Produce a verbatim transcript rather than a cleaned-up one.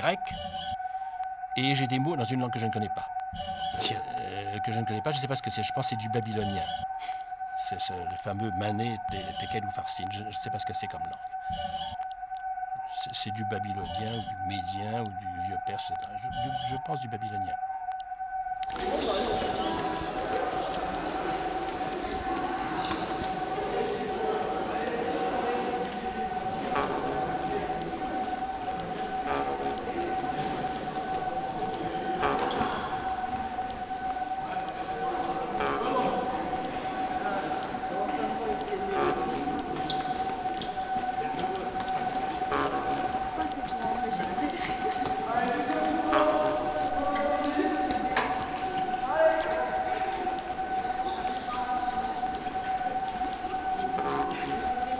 grec, et j'ai des mots dans une langue que je ne connais pas. Tiens. Euh, que je ne connais pas, je ne sais pas ce que c'est, je pense que c'est du babylonien. C'est ce, le fameux Mané, Tekel ou Farsin, je ne sais pas ce que c'est comme langue. C'est, c'est du babylonien, ou du médien, ou du vieux perse, je, je pense du babylonien.